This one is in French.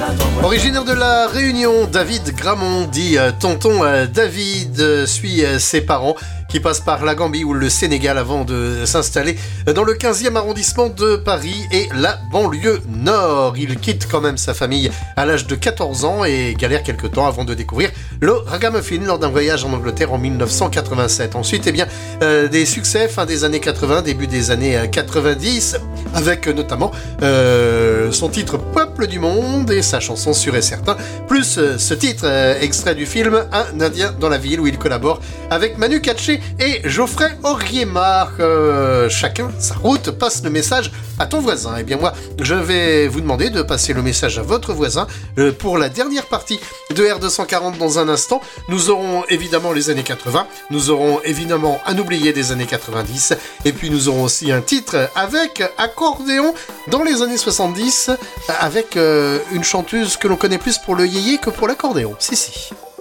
Originaire de la Réunion, David Gramont, dit tonton David, suit ses parents qui passent par la Gambie ou le Sénégal avant de s'installer dans le 15e arrondissement de Paris et la banlieue nord. Il quitte quand même sa famille à l'âge de 14 ans et galère quelques temps avant de découvrir le ragamuffin lors d'un voyage en Angleterre en 1987. Ensuite, des succès fin des années 80, début des années 90, avec notamment son titre Peuple du Monde et sa chanson Sûr et Certain, plus ce titre extrait du film Un Indien dans la ville où il collabore avec Manu Katché et Geoffrey Auriemard. Chacun sa route, passe le message à ton voisin. Et bien moi, je vais vous demander de passer le message à votre voisin pour la dernière partie de R240 dans un instant. Nous aurons évidemment les années 80, nous aurons évidemment un oublié des années 90, et puis nous aurons aussi un titre avec accordéon dans les années 70, avec une chanteuse que l'on connaît plus pour le yéyé que pour l'accordéon. Si.